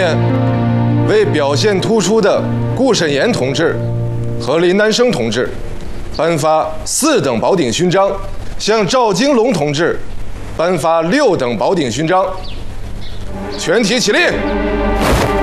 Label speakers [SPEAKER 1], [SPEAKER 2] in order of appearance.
[SPEAKER 1] 面，为表现突出的顾审言同志和林南生同志颁发4等宝鼎勋章，向赵金龙同志颁发6等宝鼎勋章。全体起立。